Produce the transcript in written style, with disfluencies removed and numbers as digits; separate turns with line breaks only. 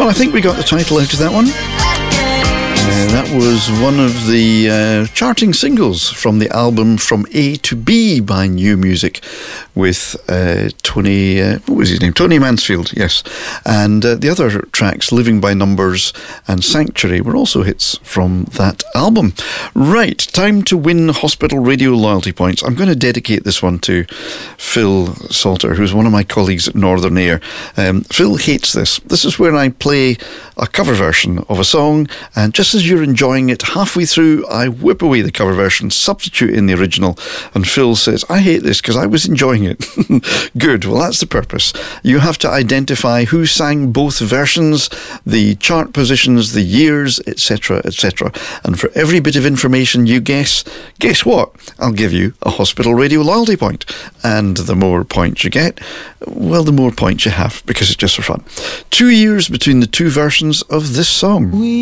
Well, I think we got the title out of that one. That was one of the charting singles from the album From A to B by New Music with Tony, what was his name? Tony Mansfield, yes. And the other tracks, Living by Numbers and Sanctuary, were also hits from that album. Right, time to win Hospital Radio loyalty points. I'm going to dedicate this one to Phil Salter, who's one of my colleagues at Northern Air. Phil hates this. This is where I play a cover version of a song, and just as you're enjoying it, halfway through I whip away the cover version, substitute in the original, and Phil says, I hate this because I was enjoying it. Good, well that's the purpose. You have to identify who sang both versions, the chart positions, the years, etc, etc. And for every bit of information you guess what? I'll give you a Hospital Radio loyalty point. And the more points you get, well, the more points you have, because it's just for fun. 2 years between the two versions of this song.